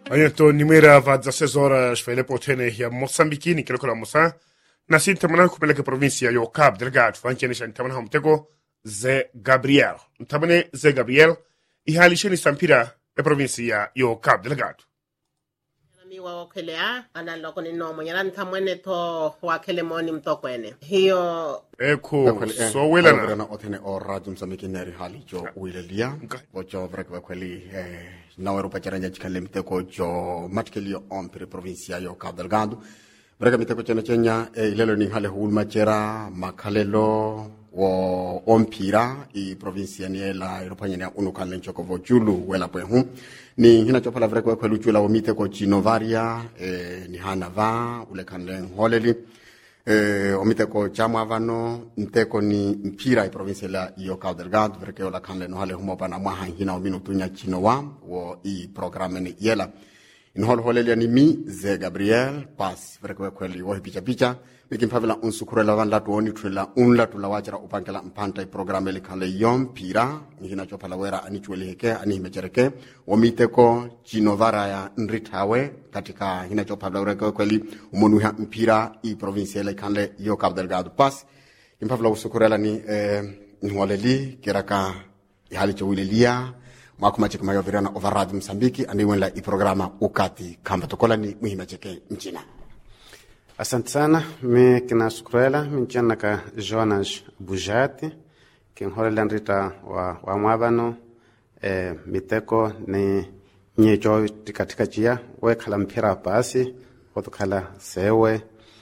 Ayeto nimera va 16 horas fele potene ya Mosambikini kile kola Mosa na sintamana kupeleka provincia yo Cabo Delgado fankeni shantamana hamtego Zé Gabriel ntabane Zé Gabriel ihalisheni sampira e provincia yo Cabo Delgado mi waokelea analoko ni nomo yaran tamwene to wakele moni mtokwene hiyo eko so welana na otene o radio Msambiki neri hali jo wilelia ojo brekwa kweli na Europa charanja chikale mteko jo matkelio on per provincia yo Cabo Delgado breka miteko chenya ilelo ni hale hulma chera makalelo wo ompira i provincia ni la Europa nyene unukale nchoko vojulu wela pwehu ni hina chopala brekwa kwelu chula wo miteko chinovaria ni hanava ule kanlen holeli omiteko chama vano nteko ni mpira i provincia la yo Cabo Delgado perché ola kanle no hale humo bana maha hina o minutunya chinowa wo i programme ni yela in hol holele ni mi Zé Gabriel pas perché kweli wo picha bikin pavela unsukurela van latu oni trela unlatu la wajara upankela mpanta i programme le kanle yom pira ni hina chopala wera ani chwele heke ani mechereke omiteko chinovara ya nritawe katika hina chopala wera kweli umonu ya mpira i provincia le kanle yo Cabo Delgado pas impavla usukurela ni nwaleli kiraka ihali chowililia mwakuma chiki mayo virana overrad Msambiki andi wenla i programa ukati kamba tokola ni muhima cheke mchina. Asante sana, mi kina sukurela, mi nchana ka Jonas Bujati, kinholela nrita wa mwabano, miteko ni nyejo katika chia, we kala mpira pasi, watu kala sewe,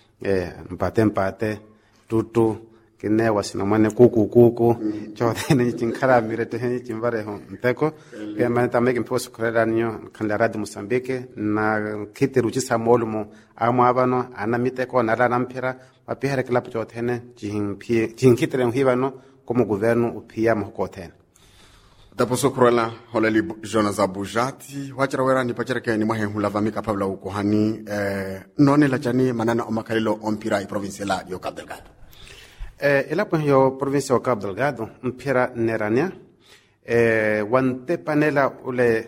mpate, tutu, kine wasinamane kuku, chote ni chinkara mirete heni chimbare hon miteko, kaya manita meki mpo sukurela niyo kanla radio Mosambike, na kiti ruchisa molumo, amwabano ana miteko na la mpira mapihare klapu chote hene chinkitire mhibano como governo upia mhokotene. Taposo kurala holeli Jonas Abujati wachara wera ni pachara ni mahe hulavamika pabla ukohani none la chani manana omakalilo ompira i provincia la yo Cabo Delgado elapo yo provincia o Cabo Delgado mpira nerania wante panela ule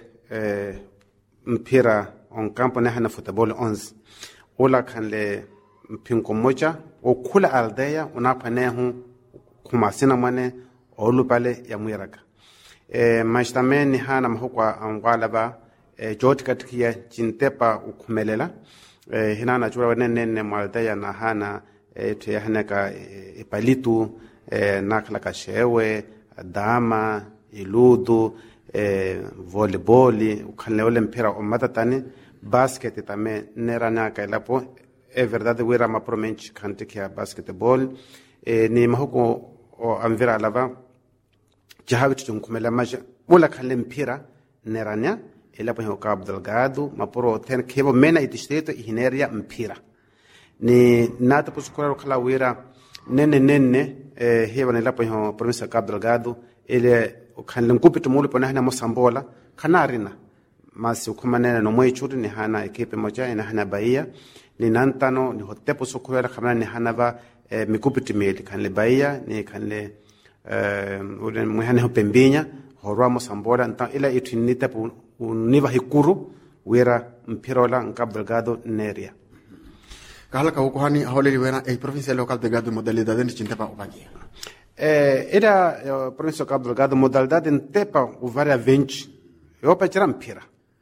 mpira on campo nehana football 11 ula kanle mpinko moja o kula aldeya unapanehu kumasina mane olupale ya mwiraka mashtame ni hana mahukwa angwalaba joti katikia jintepa ukumelela hinana chura nene mwaldeya na hana tuyahaneka ipalitu nakla kashewe dama iludu volleyball ukanle ole mpira o matatani basket tame nerana kailapo verdade wera ma promench kantikia basketball ni mahuko o amvira lava jahawitu tunkumela maja wala kanle mpira nerania elapo ho Cabo Delgado maporo ten kebo mena distrito hineria mpira ni nata pusukura kala wera nene hewa nelapo ho provincia Cabo Delgado ile kanle nkupito mulu pona hana mosambola kanarina masi ukumanena no moichuri ni hana ekipe moja ina hana Bahia ni nantano ni hotepo sukuela kama ni hana ba mikupiti meli kanle Bahia ni kanle ule muhane ho pembinya horwa mosambola nta ila itinita pu univa hikuru wera mpirola Cabo Delgado neria kala ka ukohani holeli wera provincia lo Cabo Delgado modalidade ni chintepa upangia ida provincia Cabo Delgado modalidade ntepa uvaria 20 yo pachira mpira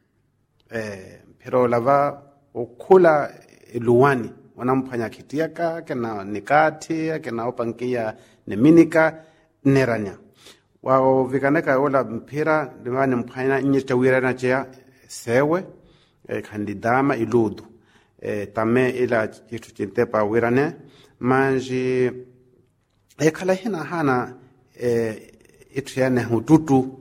pero lava ukula luwani wanampanya kitiaka kana nikati kana opankia neminika neranya wao vikaneka wala mpira limani mpanya nyeta wirana cha sewe kandidama iludu tame ila kitu chintepa wirane manji kala hina hana itiyane hututu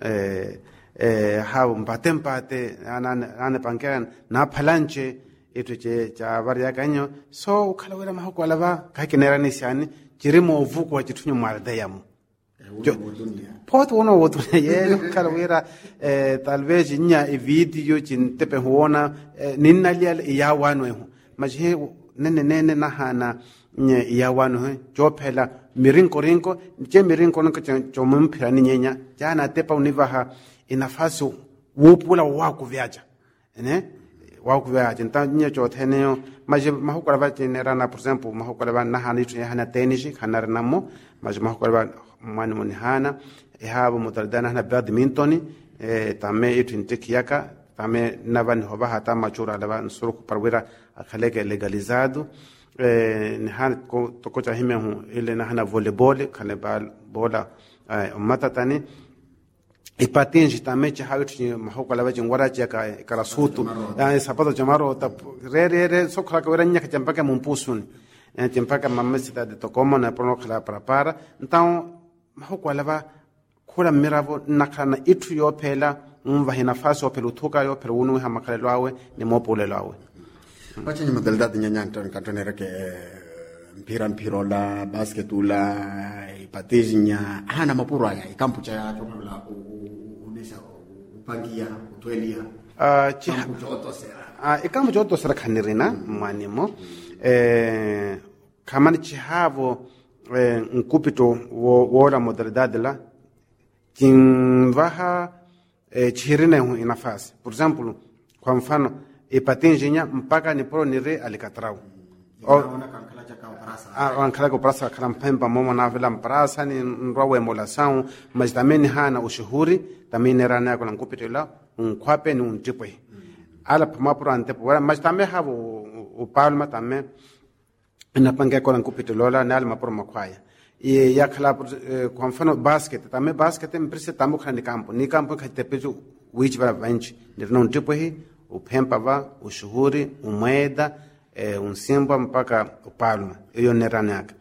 ha mpate ana pankan na palanche ituche cha varia kanyo so kala wera mahoko alava kakinera ni siani jirimo vuko wa chitunyo maldayamu pot uno wotu ye kala wera talvez nya video chintepe huona ninnalia ya wanu maji nene na hana ya wanu jopela mirinko je mirinko nko chomumpira ni nyenya jana tepa univaha inafasi wupula wako vyaja ene wa ku ya jinta nye cho teneo maji mahukala ba generana por exemplo mahukala ba nahani tu hana tenisi hanar namo maji mahukala ba mani moni hana habo mutardana hana badminton tame itu intikiaka tame navan hoba hata machura laba nsuru parwira akhaleke legalizado nihana toko cha hime hu ile nahana volleyball kale bola matatani ipatinji tame cha hawiti mahukala ba jingwara cha kala sutu sapato chamaro ta re sokra ka weranya ka champaka mumpusun champaka mamesita de tokomo na prono kala para então mahukala ba kula miravo nakana itu yo phela umva hina faso phela uthuka yo phela unu ha makhalelo awe ni mopolelo awe bacha ni modalidade nyanyanto nkatonera ke mpira la basketula ipatizinya hana mapuro aya ikampu cha chokula unesha upangia utwelia ikampu choto sera khanirina manimo kamani chihavo nkupito wora modalidade la kinvaha chirina hu nafasi por exemplo kwa mfano ipatinjinya mpaka ni pro nire alikatrau wankala ko prasa karampemba momo na vela mprasa ni nrawe molação mas também hana ushuhuri também rana ko nkupitela unkhwape ni untipwe ala pama pro antepo mas também havo o palma também na pange ko nkupitelola na alma pro makwaya ya khala kwa mfano basket também basket mprise tamu khani campo ni campo khatepeju which va bench nirna untipwe upempa va ushuhuri umweda unsimba mpaka upalma iyo nerana yake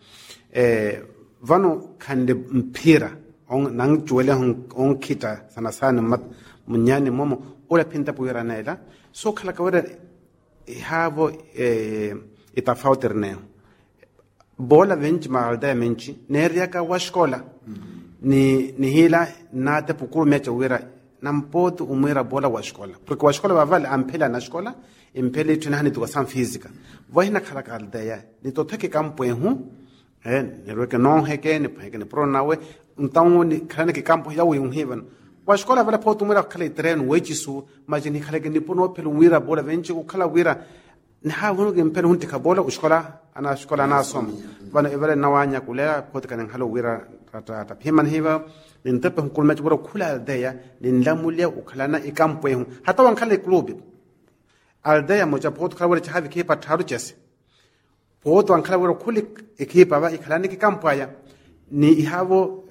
vano khande mpira nang juele on kita sana mat munyani momo ola pinta puira nela so khala ka wera havo itafauter bola bench malda menchi neria ka washkola ni hila nate pukuru mecha wera nampoto umwera bola wa shkola porque wa shkola vale ampela na shkola impele tunahani to sam física vohina khala kaldaya ni to theke campo hu ne roke non heke ne pro nawe então ni khala ke campo ya wi heaven wa shkola vale poto umwera khala treino wechisu majini khala ke ni pono pelo wira bola venchi u khala wira ni ha wono ke impele hunti ka bola shkola ana na som bana evale nawanya kulea poto kan halo wira rata piman hiva nintepe kul match bora kula aldea ninlamulia ukhalana ikampo hu hata wankhala club aldea moja pot khala wala chahavi kipa taru chese pot wankhala wala kuli ekipa ba ikhalana ikampo aya ni ihavo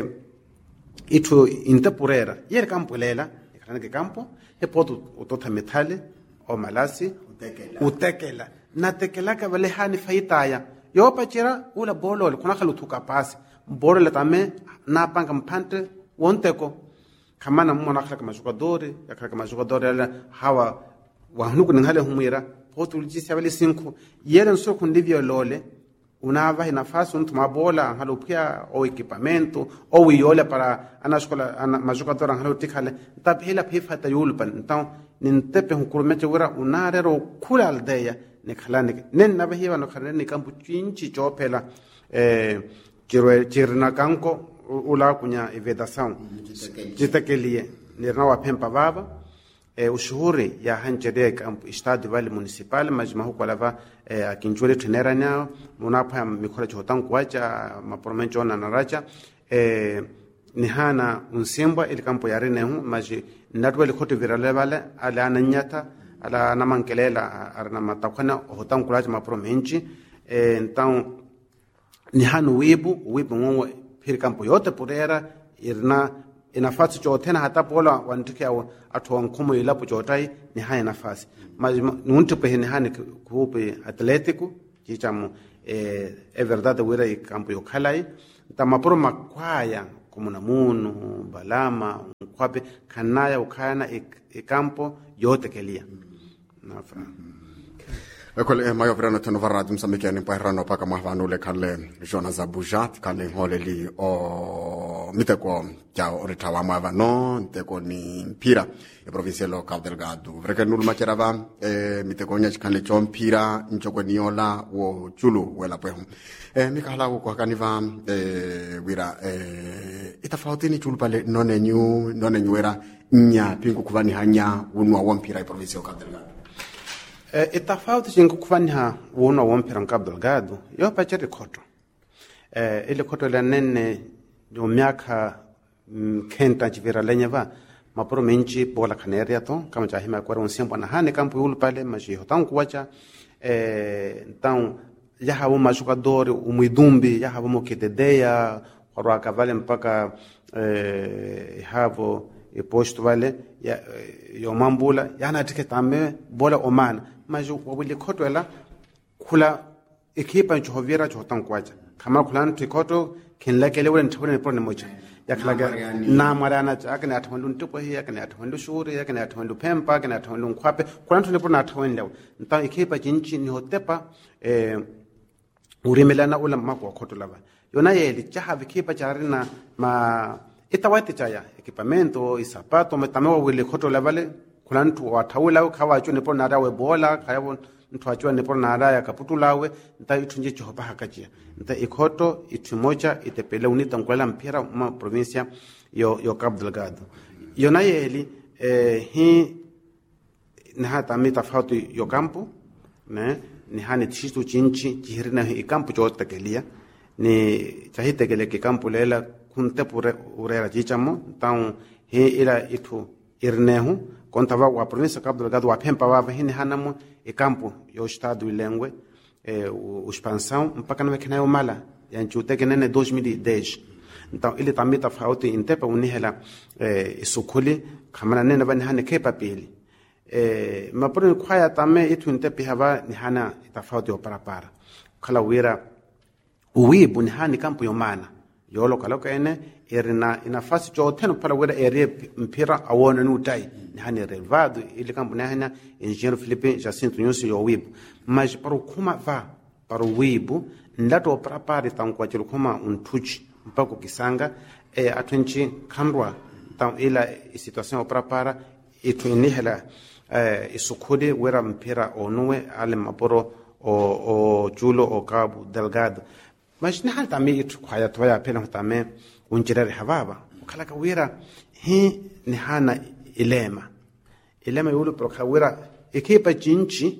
itu intepurera yer kampo lela ikhalana ikampo he pot utotha metale o malasi utekela na tekela ka vale hani faitaya yo pachira ula bolo kuna khalu thuka pasi bolo la tame na panga mpante wonteko kamana mwana khala kama jugadori yakhala kama jugadori ala hawa wa hunuku ninghale humira potulji sabali 5 yeren so kundivyo lole unava nafasi untu mabola halo pia o equipamento o wiola para ana escola ana majugador halo tikale tabhela phifa tayulpan então nintepe hukurumete wira unarero kula aldeya nikhalane nen nabahiwa no khalane kampu chinchi chopela jirna kanko ula kunya ivedação jitakelie nirna wa pempa baba ushuhuri ya hanjede kampu estado vale municipal majma huko lava akinjole tuneranya munapa mikola chotan kwacha mapromencho na naracha nihana unsimba ili kampu yarene hu maji natwele khoto virale vale ala ananyata ala namankelela arna matakana hotan kwacha mapromenchi então nihanu wibu ngwe phir kampu yote purera irna inafasi chotena hata pola wantike au atwa nkumo ilapo chotai ni haya nafasi nuntu pe ni hani kupe atletico chichamu verdade wira kampu yokhalai tamaporo makwaya komuna munu balama nkwape kanaya ukana kampo yote kelia nafa Ekole mayo vrano teno varadi msamikeni pa rano paka mahvanule kale Jona Zabujat kale holeli o miteko ja oritawa mahvano miteko ni mpira e provincia lo Cabo Delgado vreke nul macherava miteko nya kale chompira nchoko niola wo chulu wela pwe mikala ko kaniva wira itafauti ni chulu pale none nyuera nya pingu kuvani hanya unwa wa mpira e provincia lo Cabo Delgado itafauti jingu kufanya uona wa mpira wa Cabo Delgado yo pacheri koto ile koto la nene yo miaka kenta chivira lenye va maporo menchi bola kaneria to kama chahima kwa unsembo na hane kampu yulu pale maji hotan kuacha então ya hawo majogador umidumbi ya hawo mokededeya kwa kavale mpaka havo posto vale ya yo mambula yana tiketame bola omana majo wabili khotwela khula ekipa nchohovira chotan kwacha kama khulana tikoto kinlakele wena nthone pone moja yakhlaga na marana akane athwandu ntupo hi akane athwandu shuri akane athwandu phempa akane athwandu nkhwape khulana thone pone athwandu lewo nta ekipa jinchi ni hotepa urimelana ula mako khotolava yona yeli chaha ekipa charina ma itawati chaya equipamento isapato metamewa wile khotolava le khulana thu wathawula khawa chone pone nara we bola khayabo ntwachwa nepona nara ya kaputulawe nta ithunje chopa hakachia nta ikhoto ithimocha itepele unita nkwela mpira ma provincia yo Cabo Delgado yona yeli hi nahata mita fauti yo campo ne ni hani tshitu chinchi chihirina hi campo chotakelia ni chahitekele ke campo lela kunte pure urera chichamo tau hi ila itu irnehu kontava wa provincia Cabo Delgado wa phempa wa hini hanamo e campo yo estado ilengwe o expansão mpaka na kena mala yanchute kenene 2010 então ele também tá falta intepa unihela isukuli khamana nene bani hane kepa pili maporo khaya tame itu intepe hava ni hana tafauti para kala wira uwibu ni hani campo yomana yolo kaloka ene erina inafasi choteno para wira area mpira awona nutai ni hani relevado ile campo na hana engenheiro Felipe Jacinto Nyusi yo wibu mas para kuma va para wibu ndato para tankwa chilo kuma untuchi mpako kisanga atwenchi khandwa tam ila situation para itu inihela isukudi wira mpira onwe ale maporo o chulo o Cabo Delgado mas nihal tami itu khaya toya pena tame unjirare havava kala ka wira hi nihana ilema yulu pro khawira ekipa jinchi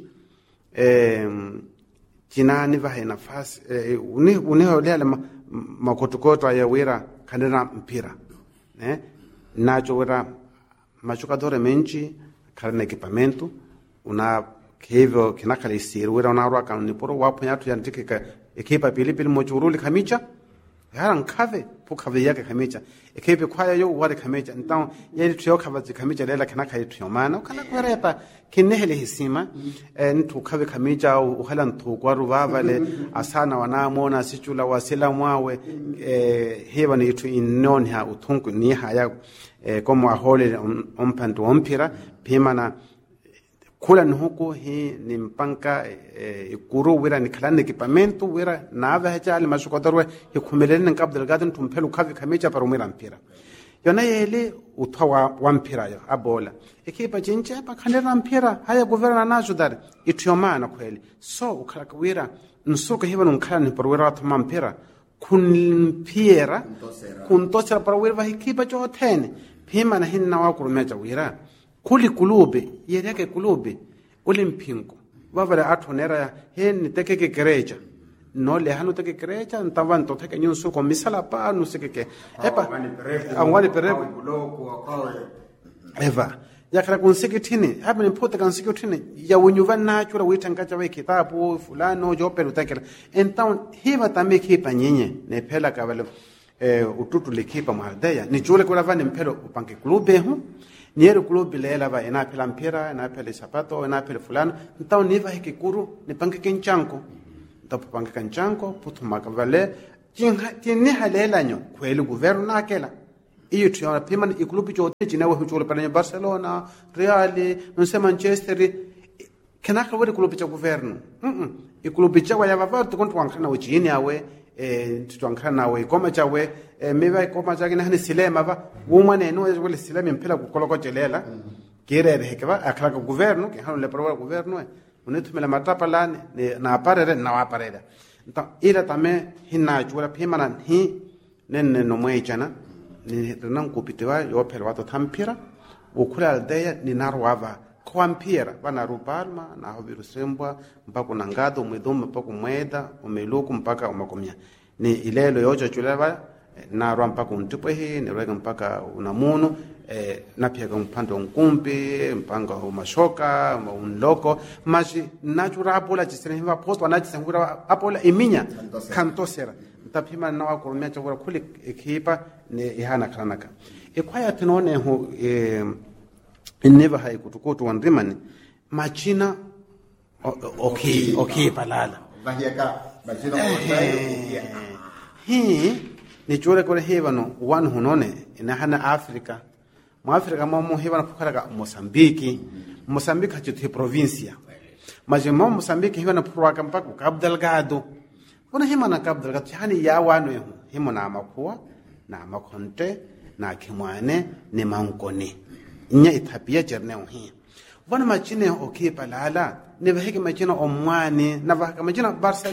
jinani va hena fas uni holela makotokoto ya wira kanena mpira nacho wira machucadore menchi karena equipamento una hivyo kinakala isiru wira una roka ni poro wapo yatu yantikeka ekipa pilipili mochuruli kamicha yara nkave pokave yake kamicha ekipa kwaya yo wale kamicha então yeli tuyo kavazi kamicha lela kinaka yitu yomana ukala kwerepa kinehele hisima ntu kave kamicha uhala ntu kwaru vavale asana wanamona sichula wasila mwawe heba ni yitu inoni ha utunku ni haya como ahole ompantu ompira pimana kula nuhuku hi ni mpanka ikuru wira ni kalane equipamento wira nava hacha ali mashukodarwe hikumelene Cabo Delgado ntumpelu kavi kamecha para umira mpira yona yele uthawa wa mpira yo abola ekipa jinche pa khanera mpira haya governa nazo dar itiyomana kweli so ukhala wira nsuko hiba nunkhala ni para wira thoma mpira kunpira kuntosera para wira ekipa chothene phima na hinna wa kurumecha wira kuli kulube yeke kulube olimpinko vavale athonera hen tekeke gereja no le hanu teke gereja ntavan to teke nyunsu ko misala pa no sekeke epa angwani pereko eva yakala konsekitini habani pota konsekitini ya unyuva nachura witangacha we kitabu fulano jopelo tekela então hiva tambe kipa nyenye ne phela kavale ututu lekipa mhaldeya ni jule kula vani mpelo upanke klube hu niero club lela va ena pela mpira ena pela sapato ena pela fulano então niva hikikuru ni panke kenchanko tapo panke kenchanko putuma kavale tinha halela nyo kweli governo nakela iyo tiona pima ni club chote jinawe huchole pala Barcelona Real no se Manchester kenaka wori kulopicha governo ikulopicha wa yava to kontu wankana ujini awe tutwankana nawe koma chawe meva koma chake na silema va wumane no wele silema mpela kukoloko jelela kirere hekeba akala governo ke hanu le prowa governo unetumela matapa lane na aparere na aparere nta ila tame hinna chura phimana hi nenne no mwechana ni renan kupitiwa yo phela wato thampira ukula aldeya ni narwava kwampira bana rupalma na hovirusembwa mpaka nangado mwidoma mpaka mweda umeluku mpaka umakomya ni ilelo yojo chuleva na rwa mpaka untupwehi ni rwega mpaka unamuno na pia mpando nkumbi mpanga umashoka unloko maji nachura apola chiseneva post wanachisengura apola iminya kantosera ntapima na wakurumia chakura kuli ekipa ni ihana kanaka ikwaya tinone ho never hai kutukoto wandrimani machina okay palala vahiaka machina hii ni chore kore hevano one hunone ina hana Afrika mu Afrika mo hevano pukaraga Mozambique hachithi provincia majema Mozambique hevano puraka mpaka Cabo Delgado kuna himana Cabo Delgado hani ya wanu himo na makuwa na makonte na kimwane ni mankoni nya itapia jerne ohi wana machine okay palala ne bahike machine omwani na bahike machine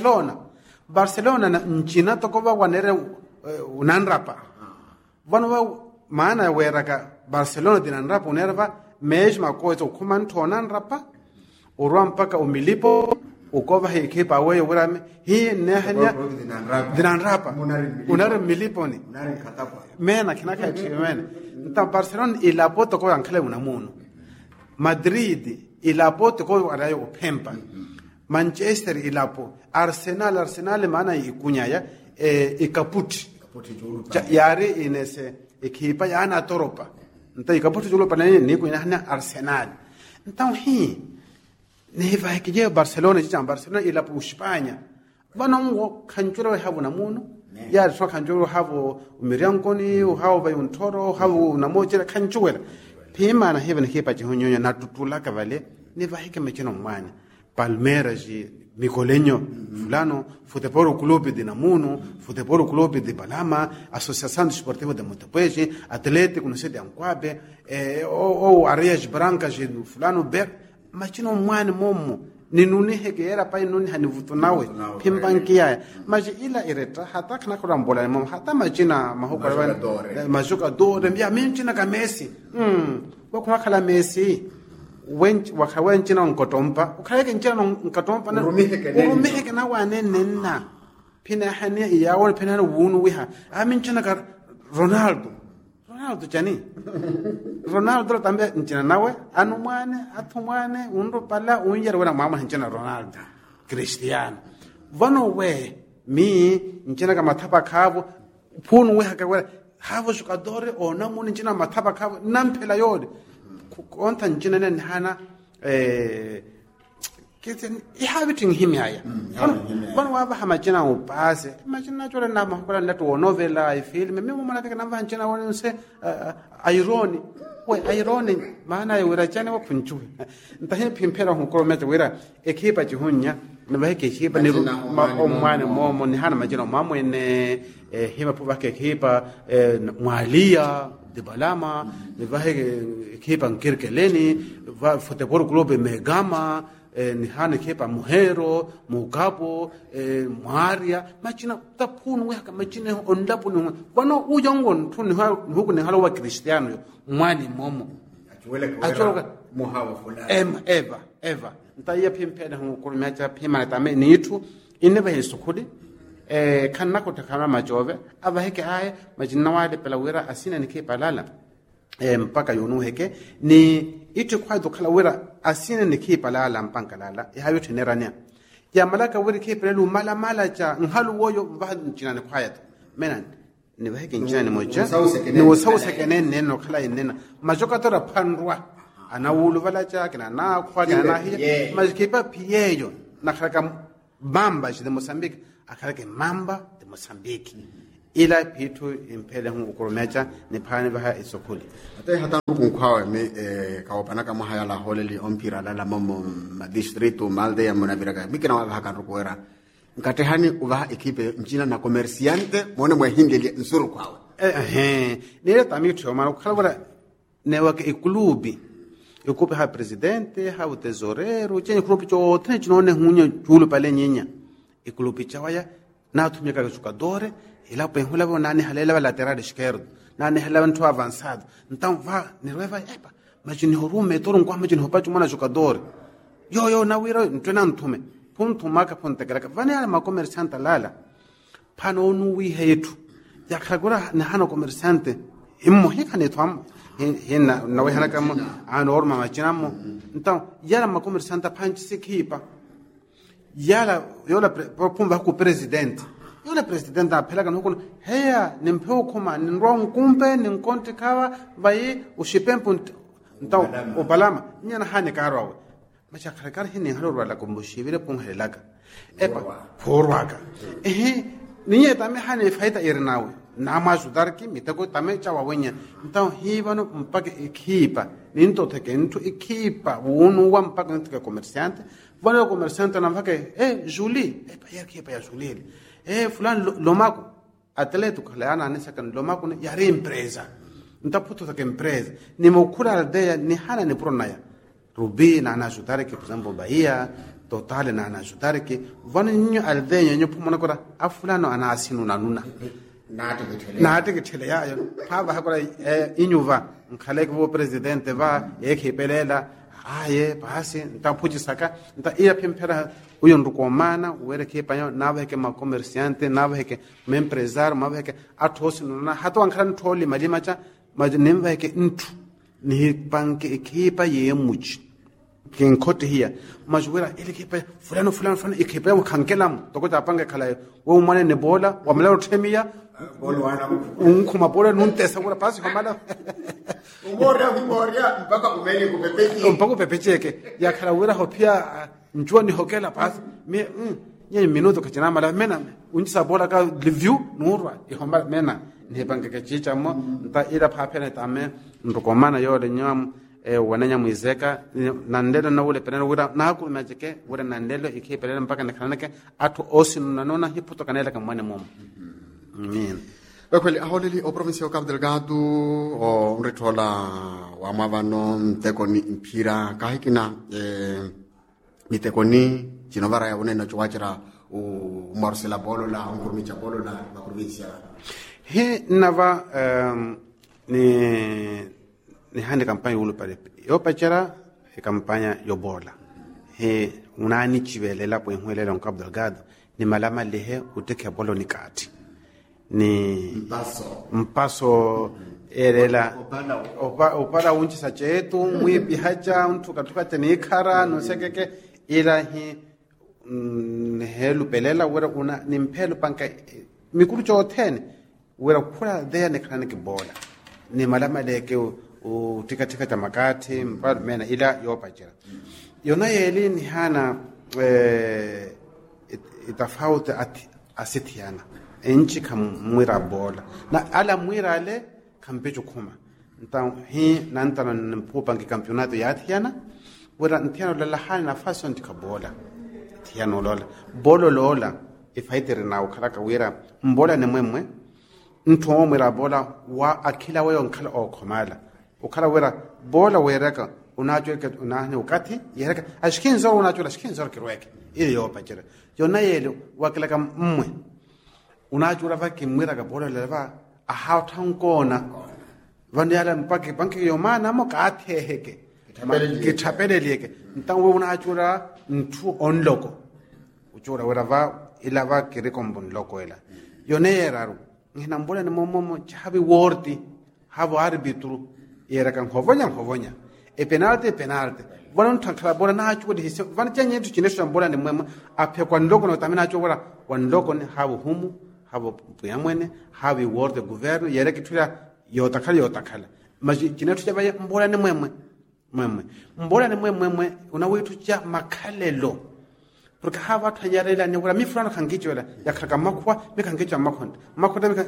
Barcelona na nchina tokoba wanere unanrapa wana maana weraka Barcelona dinanrapa unerva mejma kozo kumanto nanrapa urwa mpaka umilipo ukova hekepa wewe urame hii nehanya dinanrapa unare miliponi unare katapa mena kinaka yachimene nta Barcelona ilapo to ko ankale unamuno Madrid ilapo to ko arayo upempa Manchester ilapo Arsenal maana ikunyaya ikaputi yare inese ikipa yana toropa nta ikaputi julo panani ni kunyana Arsenal nta hii ne va kije Barcelona jam Barcelona ilapo Espanya bana ngo kanjura habu namuno ya so kanjuro havu umiriankoni havu bayuntoro havu namochera kanjuwela pima na heaven hepa chihonyonya na tutulaka vale ne vahike mechino mwana Palmeiras Micolenho fulano Futebol Clube de Namuno Futebol Clube de Balama Associação Desportiva de Montepuez Atlético no sede Anquabe ou Areias Brancas fulano ber machino mwana momo ninuni heke era pa inuni hanivuto nawe pimbankia maji ila ireta hata kana kurambola mama hata majina mahoko majuka dore mbia minchina ka Messi wakuna kala Messi wench wakawenchina nkotompa ukaleke nchina nkotompa na urumiheke na wanenena pina hania iyawo pina na wunu wiha aminchina ka Ronaldo jani Ronaldo tambe nchina nawe anumwane atumwane undu pala unjere wana mama nchina Ronaldo Cristiano vano we mi nchina kama matapa kavo punu we hakawe havo shukadore ona muni nchina matapa kavo nampela yode konta nchina nene hana kiten ihabiting himyaya vano waba hamachina upase machina chore na mahukula natu novela film mimi mwana peka namba nchina wonse irony maana ya wirachane wapunchuwe ntahe pimpera hunkoro mete wira ekipa chihunya nabaheke ekipa ni omwane momo ni hana majina mamwene hima pubake ekipa mwalia de Balama nabaheke ekipa nkirkeleni Futebol Clube Megama ni hana ekipa Muhero Mugapo Mwaria machina tapunu weka machina ondapu ni wano ujongon tuni huku ni halo wa Cristiano mwani momo achoka muhawa fulani eva ntaya pimpena hukurumecha pima tame nitu ineba hisukudi kanako takana majove aba heke haya majina wale pela wira asina nike palala mpaka yonu heke ni itu kwa dokala wira asina nike palala mpaka lala hayo tenerania ya malaka wira ke pelu mala cha nhalu woyo mba nchina ne quiet menan ni baheke nchina ni moja ni wasausa kenen neno kala nena majoka tora pandwa ana wulu vala cha kina na kwa na hiya majikipa piyeyo na kaka mamba de Mozambique akaleke mamba de Mozambique ila pitu impele hu ukurumecha ni phane baha isokuli hata mkwawe me kaopana kama haya la holeli ompira la momo distrito malde ya monabiraga mikina wa haka rukwera nkatehani uva ekipe mchina na comerciante mone mwahindeli nsuru kwawe nile tamitu yo mara khalwala newake ikulubi ikupe ha presidente ha tesorero chenye kulubi cho tene chinone hunyo julu pale nyinya ikulubi chawaya na tumika jogadore ila penhula bonani halela lateral esquerdo nani halela ntu avançado então va nereva epa majini horume toro ngwa majini hopachu mwana jogador yo na wira ntwena ntume punto maka ponte kala vani ala ma comerciante lala pano nu wi hetu ya khagura na hano comerciante immo hekane twam hena na we hana kama ano orma machinamo então yala ma comerciante panchi sekipa yala yola pumba ku presidente yola presidente apela kana huko heya nimpeo koma nrong kumpe ninkonte kawa bai ushipempo então o balama nyana hane karwa macha kharakar hine halo wala kumbushibire punghelaka epa porwaga niye tame hane faida irnawe na mazudarki mitako tame chawa wenya então hibano mpake ekipa ninto teke nto ekipa wonu wa mpake ntike comerciante vale comerciante na mpake Julie epa ya Julie fulani lomako atletu khala anesa kan lomako ne yari empresa ntaputo teke empresa ni mokula aldea ni hana ni pronaya Rubi na anajudare que por exemplo Bahia total na anajudare que vani nyo aldea nyo pumona kora afulano anasinu nanuna nate ke tele ya phaba hakora inyuva nkhale ke bo presidente va ekhepelela aye basi ntaphuji saka nta iya phempera uyo ndukomana were ke panyo nabe ke ma comerciante nabe ke mempresario nabe ke athosi nona hato ankhan tholi mali macha majinemba ke ntu ni banke ekipa yemuchi kenkote hiya majwera ile kipa fulano ekipa ukhankelam toko tapanga khala wo umane ne bola wa mala uthemia bola wana unkhuma bola nuntesa kula pasi hamala umoria mpaka umele kupepecheke ya khala wera hopia njoni hokela pasi me nye minuto kachina mala mena unjisa bola ka review nurwa ihomba mena ne banke ke chicha mo nta ira phapena tame ndokomana yole nyam wananya muizeka nandelo na ule penana wura na ku majike wura nandelo ikipelele mpaka nakanake atu osinu nanona hiputo kanela kamwane mom amen kweli aholeli o provincia o Cabo Delgado o unretola wa mavano mtekoni impira kahikina mitekoni chinovara ya unena chwachira o Marcela Bolo la ngurmicha Bolo la provincia he nava ni hande kampanya ulu pale yo pachara kampanya yo bola he unani chivelela po enhuelela Cabo Delgado ni malama lehe uteke bolo ni kati ni mpaso elela opala unchi sachetu mwipi hacha untu katuka teni kara no sekeke ila hi helu pelela wera una ni mpelu panka mikuru chotene wera kula there ne kana ke bola ni malama leke u tika tamakati mpala mena ila yo pachira yona yeli ni hana itafauti asitiana enchi kamwira bola na ala mwira ale kampecho kuma nta hi nanta mpupa ngi campeonato ya tiana wera ntiano la hali nafasi ndika bola tiano lola bolo lola ifaitere na ukhalaka wira mbola ne mwemwe nto mwira bola wa akila weyo nkhala okhomala ukhala wera bola wereka unajwe ke unahne ukati yereka ashkinzo unajwe ashkinzo kirweke ile yo pachira yona yelo wakilaka mmwe unajura vaki mwira ka bola leva a hawtankona vandiala mpake banki yo mana mo ka theheke ke thapeleleke ntawe unajura ntu onloko uchura wera va ilava ke rekombon loko ela yona yeraru ngina mbola ne momo chabi worti havo arbitru era kan hovonya e penalty bola ntankala bola na hachu de hise van chanye tu chinesha bola ne mwema aphe kwa ndoko no tamina cho bola kwa ndoko ne havo humu havo puyamwene havi word the governo yere kitula yotakala maji chinetu cha baye mbola ne mwemwe mbola ne mwemwe una wetu cha makalelo porque hava thanyarela ne bola mi fulano kangichola yakaka makwa mikangicha makhonda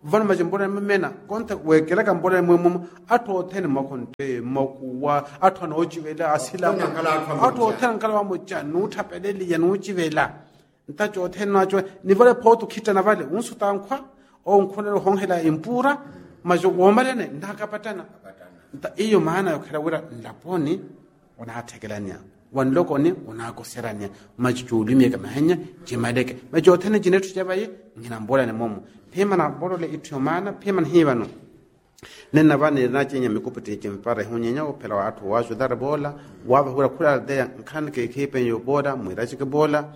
vana majimbola mena konta wekela kambola mumumu ato tene makonte makuwa ato na ojivela asila ato tene kala wamoja nuta pedeli ya nujivela ntacho tene nacho ni vale poto kita na vale unsuta nkwa o nkhonelo honghela impura majo womalene ndakapatana nta iyo maana yokhala wira ndaponi ona athekelania wanlokoni unakoserania majulimi kama hanya jimadeke majotene jinetu jabaye ngina mbola ne momo pema na bolole itiomana pema hibano nena bane na chenya mikupete chimpara hunyenya opela watu wazo dara bola waba hura kula de kan ke kepe yo boda mwirachi ke bola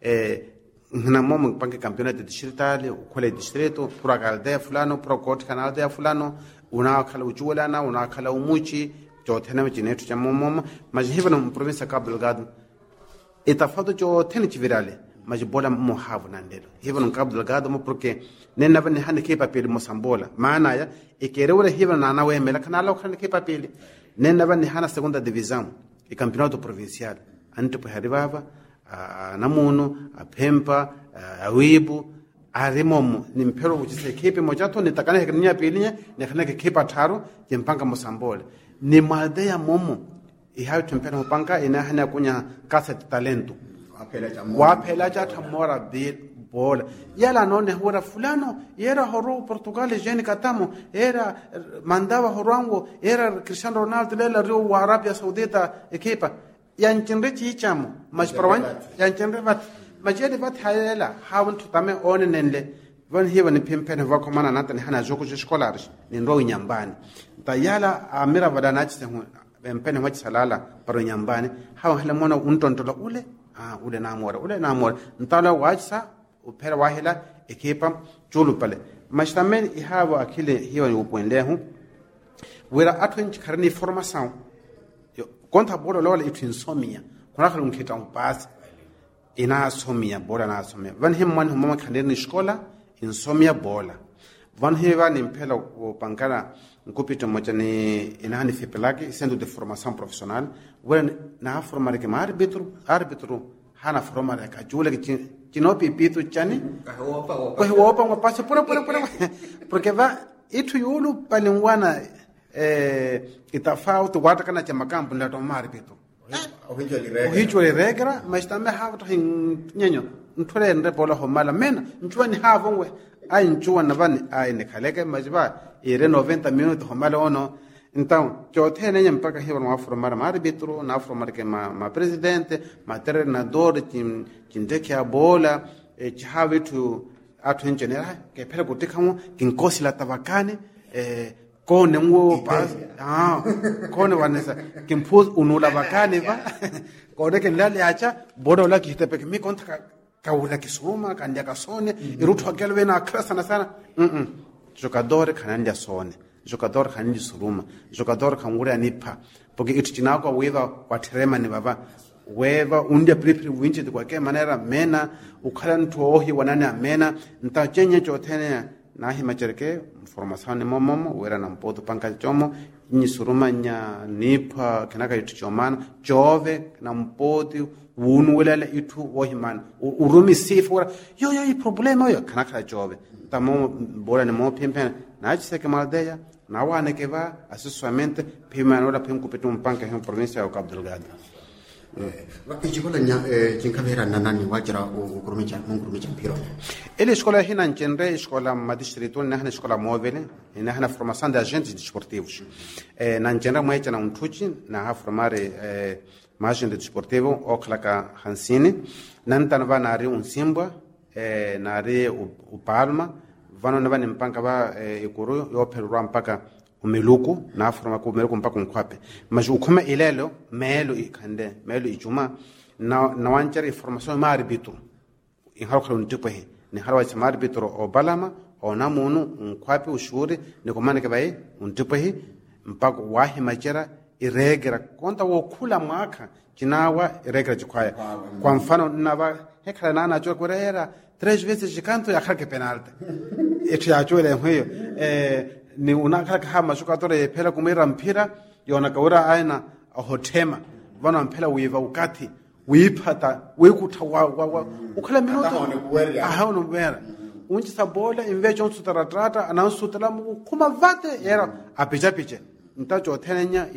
ngina momo pange campionato distritale quale distretto pro de fulano pro court canal de fulano una kala ujula na una kala umuchi jotene jinetu cha momo majihibano province Cabo Delgado itafado jotene chivirale majibola mohavu nandelo hivyo Cabo Delgado mo porque nena bane hane ke papel mosambola maana ya ikerewele hivyo na nawe mela kana lo hane ke papel nena bane hana segunda divisão e campeonato provincial ante po haribaba namuno apempa awibu arimomo ni mpero uchise kepe mojato ni takana hekania pilinya ni kana ke kepa taro jempanga mosambola ni madea momo ihayo tempena mopanga ina hana kunya kasa talento wapela cha tamora bola yala none hora fulano era horo Portugal jeni katamo era mandaba horango era Cristiano Ronaldo lela rio wa Arabia Saudita ekipa yanchenre chichamo mashparwan yanchenre vat majede vat hayela hawun tutame onenende van hiwa ni pimpene vako mana nata ni hana joko scholars ni ndo nyambani tayala amira vadanachi sehu pimpene wachi salala paro nyambani hawa hala mona untontola ule namora ntala wajsa upera wahila ekipa chulu pale mashtamen ihawa akile hiwa ni upwendehu wera atwenchi karani formação konta bola lola itinsomia kuna khala unkita umpasi ina somia bola na somia van himman humama khandeni escola insomia bola van hiva ni mpela upankana nkupito moja ni inani fipelaki centro de formação profissional wera na formare ke arbitro hana formare ka jule ke chinopi pitu chani kwa hopa ngapasa pura porque va itu yulu palingwana itafauti wata kana cha makampu la tomari pitu ohicho le regra mas também hava nyenyo ntole nre bola homala mena nchwani havongwe ai nchwa na vani ai ne khaleke majba ire 90 minutos homala ono então jotene nyem mpaka hiwa na formar arbitro na formar ke ma presidente ma treinador kindeke a bola chahavitu atu general ke pele kutikamo kinkosi la tabakane kone ngo pas kone wanesa kimpuz unula bakane va kone ke ndale acha bodo la kitepe ke mi konta kaula kisuma kandia kasone irutu kelwe na krasa sana jogador kanandia sone jogador kanindi suruma jogador kangura nipa porque itichinako weva watrema ni baba weva undia pripri winchi kwa ke manera mena ukhalantu ohi wanana mena ntachenye chotene na himachereke formação momo wera na mpoto panka chomo ni suruma nya nipa kanaka itichomana jove na mpoti unu wela itu wohiman urumi sifura yo i problema yo kanaka jove tamo bola ne mo pempe na chise ke maldeya na wane ke va assessoramento pima ora pem kupetum panka em província ao Cabo Delgado ijibola nya jinkavera nanani wajira ukurumija mpiro ele escola hina ncenre escola ma distrito nahna escola móvel nahna formação de agentes desportivos na ncenre moecha na untuchi na ha formare ma agente desportivo oklaka hansini nantana va na ri unsimba na ri upalma vano na va nimpanka va ikuru yo perwa mpaka umeluku na forma ko meluku mpaka nkwape mas ukoma ilelo melo ikande melo ijuma na wanchari formação ma arbitro in harkalo ntipahi ni harwa cha arbitro o balama o namunu nkwape ushuri ni komane ke bai ntipahi mpaka wahi machera iregra konta wo kula mwaka kinawa iregra chikwaya kwa mfano nava hekala na anachora kurera 3 vezes de canto ya khake penalti etu ya chole hiyo ni unakhala kama jogador phela kumira mpira yona kaura aina hotema vana mphela wiva ukati wiphata wekutha wa ukhala minuto ahawno bera unchi sa bola invece on sutara trata anan sutala mu kuma vate era apicha piche nta jo tenenya